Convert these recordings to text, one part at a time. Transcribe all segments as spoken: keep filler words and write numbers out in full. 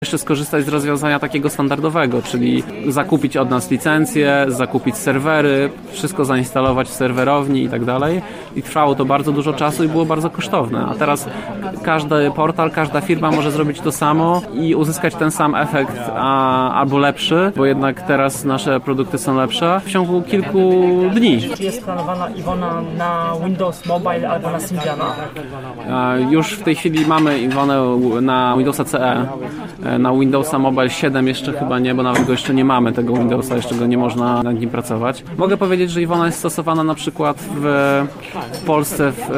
jeszcze skorzystać z rozwiązania takiego standardowego, czyli zakupić od nas licencje, zakupić serwery, wszystko zainstalować w serwerowni i tak dalej. I trwało to bardzo dużo czasu i było bardzo kosztowne. A teraz każdy portal, każda firma może zrobić to samo i uzyskać ten sam efekt, a, albo lepszy, bo jednak teraz nasze produkty są lepsze w ciągu kilku dni. Czy jest planowana Iwona na Windows Mobile albo na Symbiana? Już w tej chwili mamy Iwonę na Windowsa C E. Na Windowsa Mobile siedem jeszcze chyba nie, bo nawet go jeszcze nie mamy, tego Windowsa, jeszcze go nie można nad nim pracować. Mogę powiedzieć, że Iwona jest stosowana na przykład w, w Polsce w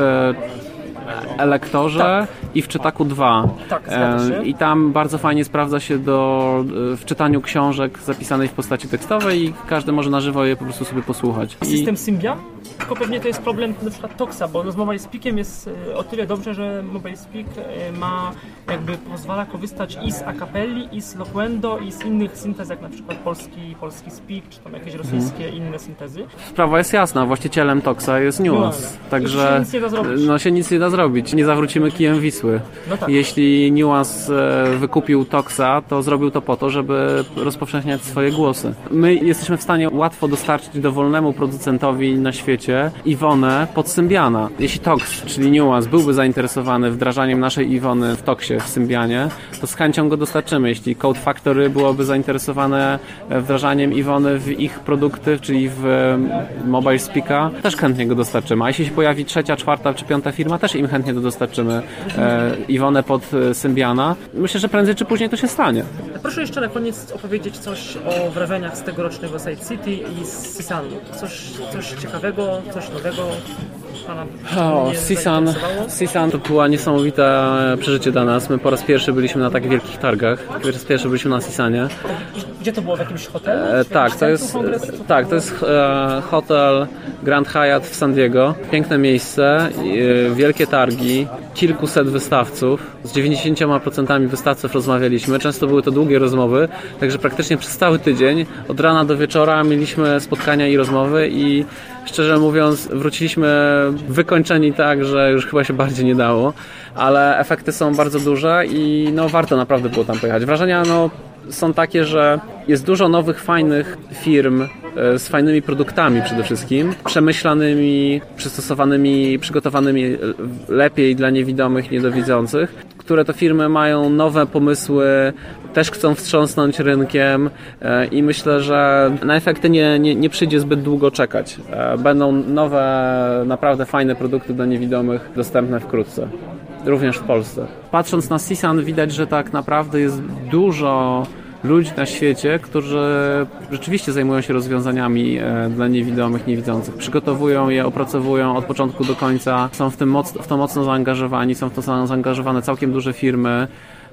Elektorze tak. i w Czytaku dwa. Tak, zgadza się. I tam bardzo fajnie sprawdza się do, w czytaniu książek zapisanej w postaci tekstowej i każdy może na żywo je po prostu sobie posłuchać. System I... Symbian? Tylko pewnie to jest problem na przykład Toxa, bo z Mobile Speakiem jest o tyle dobrze, że Mobile Speak ma jakby pozwala korzystać i z Acapelli, i z Loquendo, i z innych syntez, jak na przykład polski, polski Speak, czy tam jakieś rosyjskie hmm. inne syntezy. Sprawa jest jasna, właścicielem Toxa jest Nuance, no, także się nic nie da zrobić. No się nic nie da zrobić, nie zawrócimy kijem Wisły. No tak. Jeśli Nuance wykupił Toxa, to zrobił to po to, żeby rozpowszechniać swoje głosy. My jesteśmy w stanie łatwo dostarczyć dowolnemu producentowi na świecie Iwonę pod Symbiana. Jeśli Tox, czyli Nuance, byłby zainteresowany wdrażaniem naszej Iwony w Toxie, w Symbianie, to z chęcią go dostarczymy. Jeśli Code Factory byłoby zainteresowane wdrażaniem Iwony w ich produkty, czyli w Mobile Speaka, też chętnie go dostarczymy. A jeśli się pojawi trzecia, czwarta czy piąta firma, też im chętnie to dostarczymy e, Iwonę pod Symbiana. Myślę, że prędzej czy później to się stanie. Proszę jeszcze na koniec opowiedzieć coś o wrażeniach z tegorocznego Side City i z Sisanu. Coś, coś ciekawego, coś nowego. Pana o, Sisan, Sisan to była niesamowite przeżycie dla nas. My po raz pierwszy byliśmy na tak wielkich targach. Po raz pierwszy byliśmy na Sisanie. Gdzie to było? W jakimś hotelu? E, tak, to jest, tak, to jest e, hotel Grand Hyatt w San Diego. Piękne miejsce, e, wielkie targi, kilkuset wystawców. Z dziewięćdziesięcioma procentami wystawców rozmawialiśmy. Często były to długie rozmowy, także praktycznie przez cały tydzień, od rana do wieczora mieliśmy spotkania i rozmowy i szczerze mówiąc wróciliśmy wykończeni tak, że już chyba się bardziej nie dało, ale efekty są bardzo duże i no warto naprawdę było tam pojechać. Wrażenia no są takie, że jest dużo nowych, fajnych firm z fajnymi produktami przede wszystkim, przemyślanymi, przystosowanymi, przygotowanymi lepiej dla niewidomych, niedowidzących, które to firmy mają nowe pomysły, też chcą wstrząsnąć rynkiem i myślę, że na efekty nie, nie, nie przyjdzie zbyt długo czekać. Będą nowe, naprawdę fajne produkty dla niewidomych dostępne wkrótce. Również w Polsce. Patrząc na Sisan widać, że tak naprawdę jest dużo ludzi na świecie, którzy rzeczywiście zajmują się rozwiązaniami dla niewidomych, niewidzących. Przygotowują je, opracowują od początku do końca, są w tym moc, w to mocno zaangażowani, są w to zaangażowane całkiem duże firmy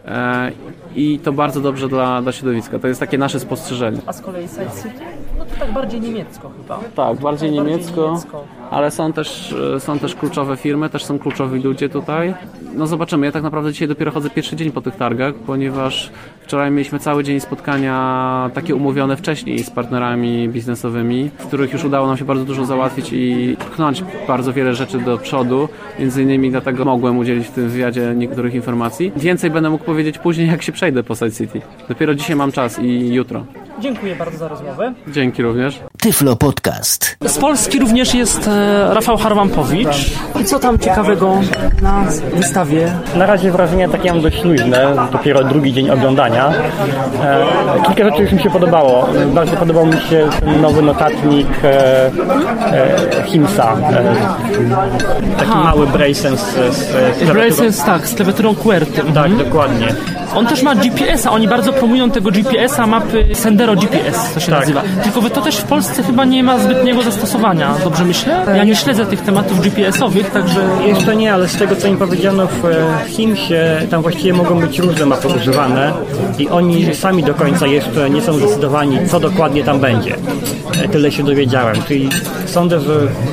i to bardzo dobrze dla, dla środowiska. To jest takie nasze spostrzeżenie. A z kolei Side City? No to tak bardziej niemiecko chyba. Tak, bardziej, tak, niemiecko, bardziej niemiecko, ale są też, są też kluczowe firmy, też są kluczowi ludzie tutaj. No zobaczymy, ja tak naprawdę dzisiaj dopiero chodzę pierwszy dzień po tych targach, ponieważ wczoraj mieliśmy cały dzień spotkania takie umówione wcześniej z partnerami biznesowymi, w których już udało nam się bardzo dużo załatwić i pchnąć bardzo wiele rzeczy do przodu, między innymi dlatego mogłem udzielić w tym wywiadzie niektórych informacji. Więcej będę mógł powiedzieć później, jak się przejdę po Side City. Dopiero dzisiaj mam czas i jutro. Dziękuję bardzo za rozmowę. Dzięki również. Tyflo Podcast. Z Polski również jest e, Rafał Harłampowicz. I co tam ciekawego na wystawie? Na razie wrażenia takie mam dość luźne, dopiero drugi dzień oglądania. E, kilka rzeczy już mi się podobało. Bardzo podobał mi się ten nowy notatnik e, e, Himsa. E, taki Aha. mały Brasense z, z Brasense, tak, z klawiaturą QWERTY. Tak, mhm. dokładnie. On też ma G P S-a, oni bardzo promują tego G P S-a, mapy Sendero G P S, to się tak. nazywa. Tylko to też w Polsce chyba nie ma zbytniego zastosowania, dobrze myślę? Ja nie śledzę tych tematów G P S-owych, także... Jeszcze nie, ale z tego co mi powiedziano w Himsie, tam właściwie mogą być różne mapy używane i oni sami do końca jeszcze nie są zdecydowani, co dokładnie tam będzie. Tyle się dowiedziałem, czyli sądzę, że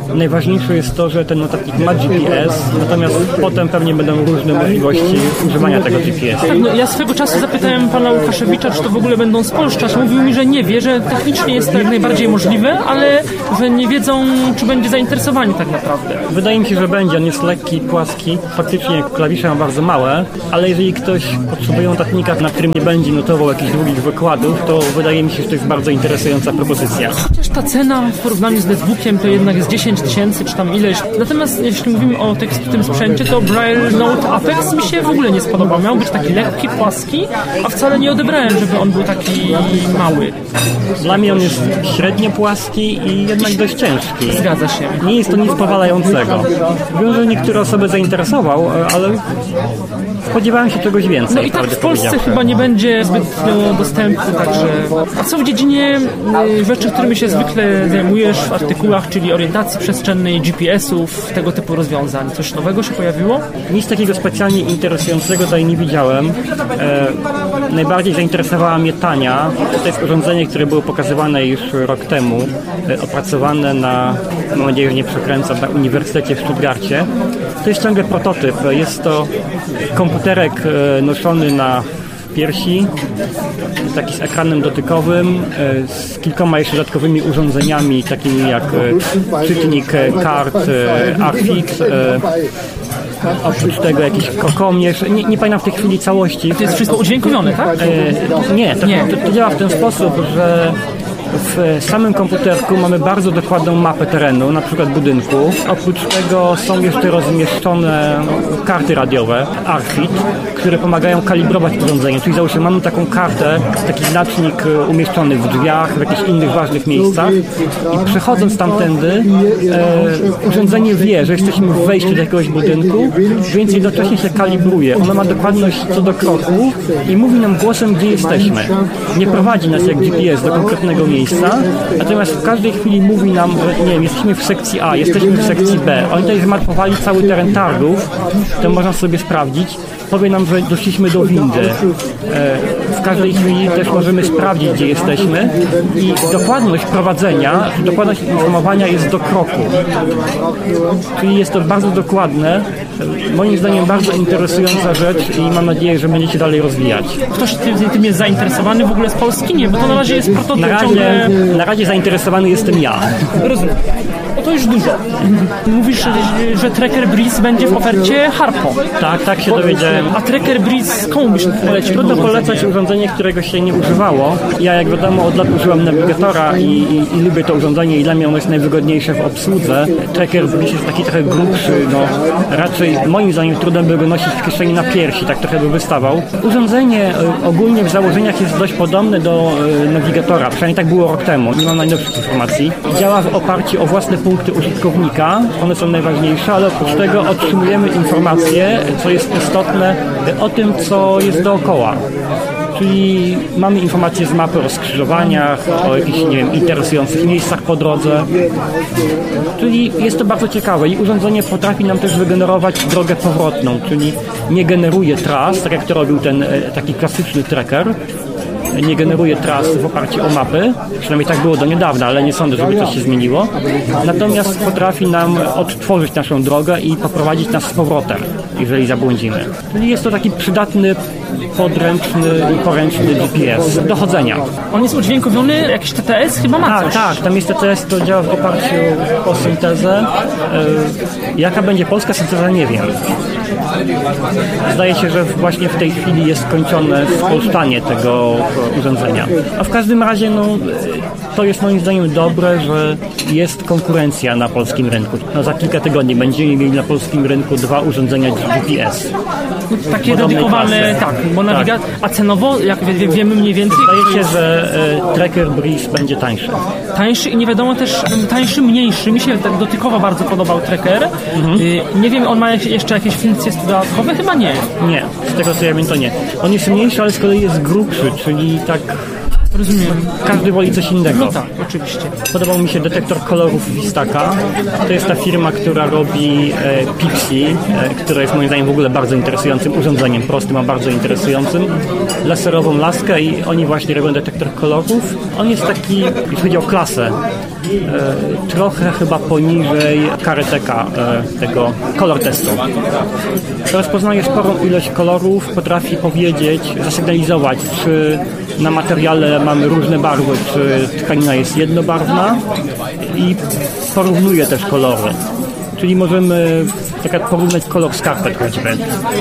Najważniejsze jest to, że ten notatnik ma G P S, natomiast potem pewnie będą różne możliwości używania tego G P S. Tak, no ja swego czasu zapytałem pana Łukaszewicza, czy to w ogóle będą spolszczać. Mówił mi, że nie wie, że technicznie jest to jak najbardziej możliwe, ale że nie wiedzą, czy będzie zainteresowani tak naprawdę. Wydaje mi się, że będzie. On jest lekki, płaski. Faktycznie klawisze ma bardzo małe, ale jeżeli ktoś potrzebuje notatnika, na którym nie będzie notował jakichś długich wykładów, to wydaje mi się, że to jest bardzo interesująca propozycja. Chociaż ta cena w porównaniu z netbookiem to jednak jest dziesięć tysięcy, czy tam ileś. Natomiast jeśli mówimy o tekst, tym sprzęcie, to Braille Note Apex mi się w ogóle nie spodobał. Miał być taki lekki, płaski, a wcale nie odebrałem, żeby on był taki mały. Dla mnie on jest średnio płaski i jednak dość ciężki. Zgadza się. Nie jest to nic powalającego. Wiem, że niektóre osoby zainteresował, ale spodziewałem się czegoś więcej. No i tak w Polsce chyba nie będzie zbytnio dostępny, także... A co w dziedzinie y, rzeczy, którymi się zwykle zajmujesz w artykułach, czyli orientacji przestrzennej, G P S-ów, tego typu rozwiązań? Coś nowego się pojawiło? Nic takiego specjalnie interesującego tutaj nie widziałem. E, najbardziej zainteresowała mnie Tania. To jest urządzenie, które było pokazywane już rok temu, e, opracowane na, mam nadzieję, że nie przekręcam, na Uniwersytecie w Stuttgarcie. To jest ciągle prototyp. Jest to komputerek e, noszony na piersi, taki z ekranem dotykowym, e, z kilkoma jeszcze dodatkowymi urządzeniami, takimi jak e, czytnik kart, e, Arfix, e, oprócz tego jakiś kokomierz. Nie, nie pamiętam w tej chwili całości. To jest wszystko udźwiękowione, tak? E, nie, to, nie. To, to działa w ten sposób, że w samym komputerku mamy bardzo dokładną mapę terenu, na przykład budynku. Oprócz tego są jeszcze rozmieszczone karty radiowe, Arfit, które pomagają kalibrować urządzenie. Czyli załóżmy, mamy taką kartę, taki znacznik umieszczony w drzwiach, w jakichś innych ważnych miejscach i przechodząc tamtędy e, urządzenie wie, że jesteśmy w wejściu do jakiegoś budynku, więc jednocześnie się kalibruje. Ono ma dokładność co do kroku i mówi nam głosem, gdzie jesteśmy. Nie prowadzi nas jak G P S do konkretnego miejsca, natomiast w każdej chwili mówi nam, że nie wiem, jesteśmy w sekcji A, jesteśmy w sekcji B. Oni tutaj zmapowali cały teren targów, to można sobie sprawdzić. Powie nam, że doszliśmy do windy. W każdej chwili też możemy sprawdzić, gdzie jesteśmy i dokładność prowadzenia, dokładność informowania jest do kroku. Czyli jest to bardzo dokładne. Moim zdaniem bardzo interesująca rzecz i mam nadzieję, że będziecie dalej rozwijać. Ktoś tym, tym jest zainteresowany w ogóle z Polski? Nie, bo to na razie jest prototyp. Na razie, ciągle... na razie zainteresowany jestem ja. Rozumiem. No to już dużo. Mówisz, że, że Tracker Breeze będzie w ofercie Harpo. Tak, tak się dowiedziałem. A Tracker Breeze komu byś polecił? Trudno polecać urządzenie, którego się nie używało. Ja, jak wiadomo, od lat użyłam nawigatora i, i, i lubię to urządzenie i dla mnie ono jest najwygodniejsze w obsłudze. Tracker Breeze jest taki trochę grubszy, no raczej moim zdaniem trudno by go nosić w kieszeni na piersi, tak trochę by wystawał. Urządzenie y, ogólnie w założeniach jest dość podobne do y, nawigatora, przynajmniej tak było rok temu, nie mam najnowszych informacji. Działa w oparciu o własne punkty użytkownika, one są najważniejsze, ale oprócz tego otrzymujemy informacje, co jest istotne, o tym, co jest dookoła. Czyli mamy informacje z mapy o skrzyżowaniach, o jakichś, nie wiem, interesujących miejscach po drodze. Czyli jest to bardzo ciekawe i urządzenie potrafi nam też wygenerować drogę powrotną, czyli nie generuje tras, tak jak to robił ten taki klasyczny tracker, nie generuje tras w oparciu o mapy, przynajmniej tak było do niedawna, ale nie sądzę, żeby coś się zmieniło. Natomiast potrafi nam odtworzyć naszą drogę i poprowadzić nas z powrotem, jeżeli zabłądzimy. Czyli jest to taki przydatny, podręczny i poręczny G P S do chodzenia. On jest udźwiękowiony, jakiś T T S chyba ma Tak, coś. tak, tam jest T T S, to działa w oparciu o syntezę. Yy, jaka będzie polska synteza, nie wiem. Zdaje się, że właśnie w tej chwili jest skończone spolszczanie tego urządzenia. A w każdym razie, no, to jest moim zdaniem dobre, że jest konkurencja na polskim rynku. No, za kilka tygodni będziemy mieli na polskim rynku dwa urządzenia G P S. Takie Podobnej dedykowane, klasy. tak, bo nawigacja, tak. A cenowo, jak wie, wiemy mniej więcej... Zdaje się, że e, Tracker Breeze będzie tańszy. Tańszy i nie wiadomo też, tańszy, mniejszy. Mi się tak dotykowo bardzo podobał Tracker. Mhm. Y, nie wiem, on ma jeszcze jakieś funkcje dodatkowe? Chyba nie. Nie, z tego co ja wiem, to nie. On jest mniejszy, ale z kolei jest grubszy, czyli tak Rozumiem. Każdy woli coś innego. No tak, oczywiście. Podobał mi się detektor kolorów Vistaka. To jest ta firma, która robi e, Pixie, e, która jest moim zdaniem w ogóle bardzo interesującym urządzeniem, prostym, a bardzo interesującym. Laserową laskę i oni właśnie robią detektor kolorów. On jest taki, jeśli chodzi o klasę, e, trochę chyba poniżej Kareteka, e, tego kolor testu. Rozpoznaje sporą ilość kolorów, potrafi powiedzieć, zasygnalizować, czy na materiale mamy różne barwy, czy tkanina jest jednobarwna i porównuje też kolory. Czyli możemy tak jak porównać kolor skarpet choćby.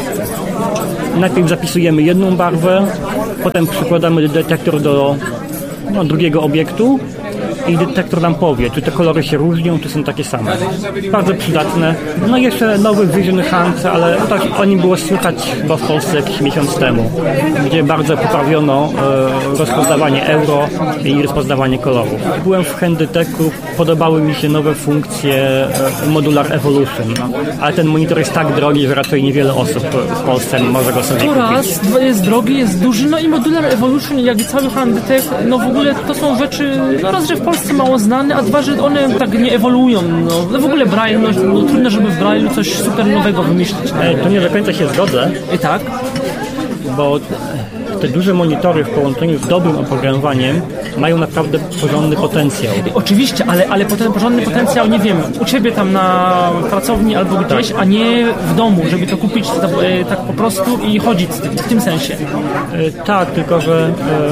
Najpierw zapisujemy jedną barwę, potem przykładamy detektor do no, drugiego obiektu i detektor nam powie, czy te kolory się różnią, czy są takie same. Bardzo przydatne. No i jeszcze nowy Vision Hunt, ale tak o nim było słychać chyba w Polsce jakiś miesiąc temu, gdzie bardzo poprawiono e, rozpoznawanie euro i rozpoznawanie kolorów. Byłem w Handyteku, podobały mi się nowe funkcje e, Modular Evolution, ale ten monitor jest tak drogi, że raczej niewiele osób w Polsce może go sobie To kupić. raz, dwa, jest drogi, jest duży, no i Modular Evolution, jak i cały Handytek, no w ogóle to są rzeczy, no raz, że w Polsce mało znane, a dwa, że one tak nie ewoluują. No, no w ogóle Braille, no, no trudno, żeby w Braille'u coś super nowego wymyślić. E, to nie do końca się zgodzę. I tak? Bo te duże monitory w połączeniu z dobrym oprogramowaniem mają naprawdę porządny potencjał. Oczywiście, ale, ale potem porządny potencjał, nie wiem, u Ciebie tam na pracowni albo gdzieś, a nie w domu, żeby to kupić tak, tak po prostu i chodzić z tym, w tym sensie. E, tak, tylko że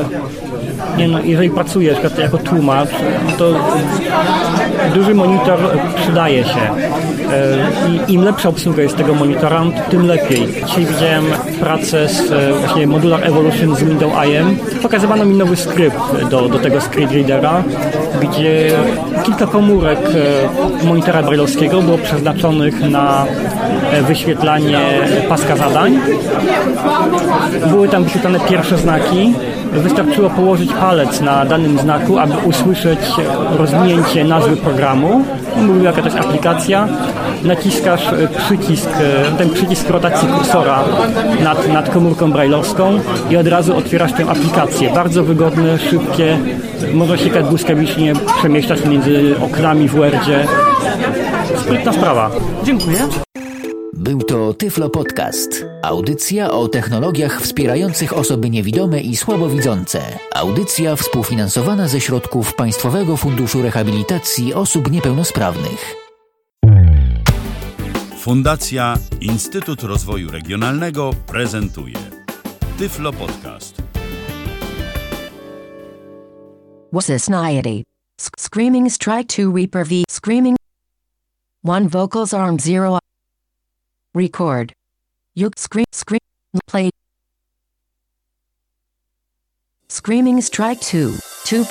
e, nie no, jeżeli pracujesz jako tłumacz, to duży monitor przydaje się. E, i im lepsza obsługa jest tego monitora, tym lepiej. Dzisiaj widziałem pracę z e, właśnie Modular Evolution z Windows I M. Pokazywano mi nowy skrypt do, do tego screen readera, gdzie kilka komórek e, monitora brailleowskiego było przeznaczonych na e, wyświetlanie paska zadań. Były tam wyświetlane pierwsze znaki. Wystarczyło położyć palec na danym znaku, aby usłyszeć rozwinięcie nazwy programu. Była jakaś aplikacja. Naciskasz przycisk, ten przycisk rotacji kursora nad, nad komórką brailleowską i od razu otwierasz tę aplikację. Bardzo wygodne, szybkie. Można się tak błyskawicznie przemieszczać między oknami w Wordzie. Sprytna sprawa. Dziękuję. Był to Tyflo Podcast. Audycja o technologiach wspierających osoby niewidome i słabowidzące. Audycja współfinansowana ze środków Państwowego Funduszu Rehabilitacji Osób Niepełnosprawnych. Fundacja Instytut Rozwoju Regionalnego prezentuje Tyflo Podcast. Society. Screaming Strike two Reaper V. Screaming one Vocals Arm zero. Record. You scream scream play. Screaming Strike two two